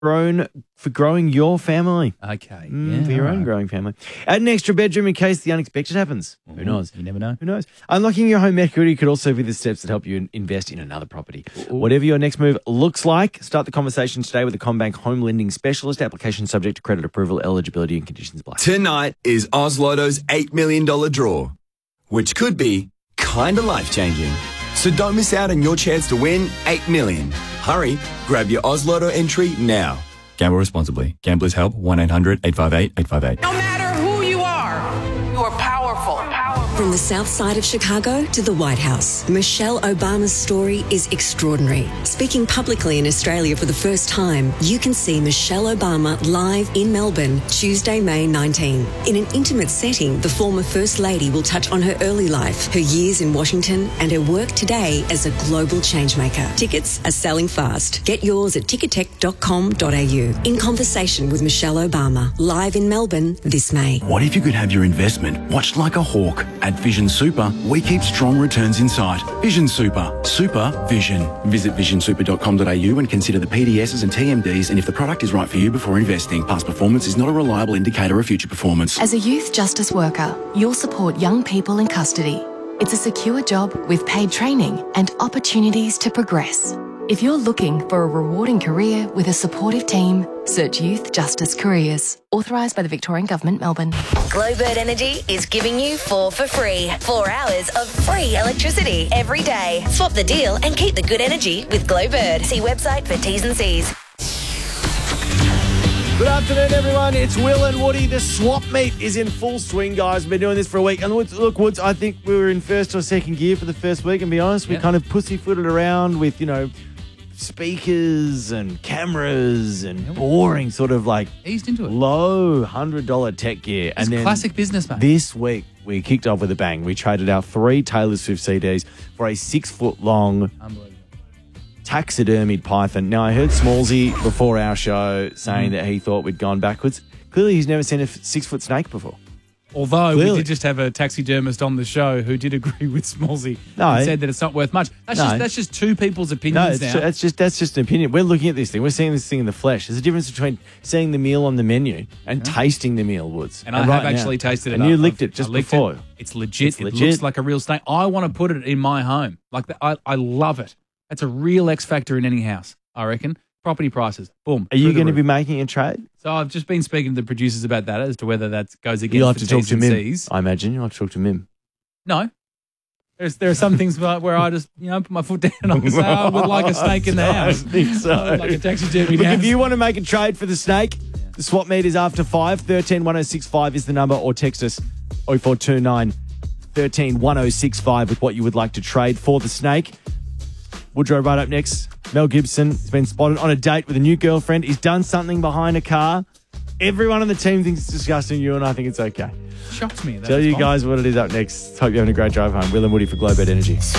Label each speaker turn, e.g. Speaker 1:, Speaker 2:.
Speaker 1: for growing your family.
Speaker 2: Okay.
Speaker 1: For your own growing family. Add an extra bedroom in case the unexpected happens. Who knows?
Speaker 2: You never know.
Speaker 1: Who knows? Unlocking your home equity could also be the steps that help you invest in another property. Whatever your next move looks like, start the conversation today with a CommBank home lending specialist. Application subject to credit approval, eligibility and conditions apply.
Speaker 3: Tonight is Oz Lotto's $8 million draw, which could be kind of life-changing. So don't miss out on your chance to win $8 million. Hurry, grab your Oz Lotto entry now. Gamble responsibly. Gamblers Help, 1-800-858-858.
Speaker 4: No matter who you are powerful.
Speaker 5: From the south side of Chicago to the White House, Michelle Obama's story is extraordinary. Speaking publicly in Australia for the first time, you can see Michelle Obama live in Melbourne, Tuesday, May 19. In an intimate setting, the former First Lady will touch on her early life, her years in Washington, and her work today as a global changemaker. Tickets are selling fast. Get yours at ticketek.com.au. In conversation with Michelle Obama, live in Melbourne this May.
Speaker 6: What if you could have your investment watched like a hawk? At Vision Super, we keep strong returns in sight. Vision Super. Super Vision. Visit visionsuper.com.au and consider the PDSs and TMDs and if the product is right for you before investing. Past performance is not a reliable indicator of future performance.
Speaker 7: As a youth justice worker, you'll support young people in custody. It's a secure job with paid training and opportunities to progress. If you're looking for a rewarding career with a supportive team, search Youth Justice Careers. Authorised by the Victorian Government, Melbourne.
Speaker 8: Glowbird Energy is giving you 4 for free. 4 hours of free electricity every day. Swap the deal and keep the good energy with Glowbird. See website for T's and C's.
Speaker 1: Good afternoon, everyone. It's Will and Woody. The swap meet is in full swing, guys. We've been doing this for a week. And look, Woods, I think we were in first or second gear for the first week, and be honest, we kind of pussyfooted around with, speakers and cameras and boring sort of like
Speaker 2: eased into it.
Speaker 1: Low $100 tech gear.
Speaker 2: It's classic business, mate.
Speaker 1: This week we kicked off with a bang. We traded out 3 Taylor Swift CDs for a 6-foot-long taxidermied python. Now, I heard Smallsy before our show saying that he thought we'd gone backwards. Clearly, he's never seen a 6-foot snake before.
Speaker 2: Although we did just have a taxidermist on the show who did agree with Smallsy and said that it's not worth much. That's just two people's opinions now.
Speaker 1: That's just an opinion. We're looking at this thing. We're seeing this thing in the flesh. There's a difference between seeing the meal on the menu and tasting the meal, Woods.
Speaker 2: And I have actually tasted it.
Speaker 1: And you licked it just before.
Speaker 2: It's legit. It looks like a real snake. I want to put it in my home. I love it. That's a real X factor in any house, I reckon. Property prices, boom.
Speaker 1: Are you going to be making a trade?
Speaker 2: So I've just been speaking to the producers about that as to whether that goes against
Speaker 1: You'll have to talk to Mim.
Speaker 2: Ts.
Speaker 1: I imagine you'll have to talk to Mim.
Speaker 2: No. There are some things where I just, put my foot down and I say, I would like a snake in the house.
Speaker 1: I think so.
Speaker 2: I would like a taxidermy
Speaker 1: Look,
Speaker 2: house.
Speaker 1: if you want to make a trade for the snake, the swap meet is after 5. 13 1065 is the number, or text us 0429 13 1065 with what you would like to trade for the snake. Woodrow right up next. Mel Gibson has been spotted on a date with a new girlfriend. He's done something behind a car. Everyone on the team thinks it's disgusting. You and I think it's okay.
Speaker 2: Shocks me.
Speaker 1: Tell you guys what it is up next. Hope you're having a great drive home. Will and Woody for Glowbird Energy.